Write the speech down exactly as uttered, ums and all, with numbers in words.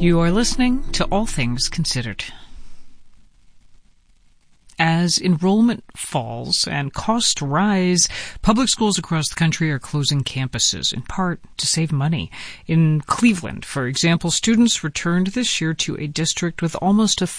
You are listening to All Things Considered. As enrollment falls and costs rise, public schools across the country are closing campuses, in part to save money. In Cleveland, for example, students returned this year to a district with almost a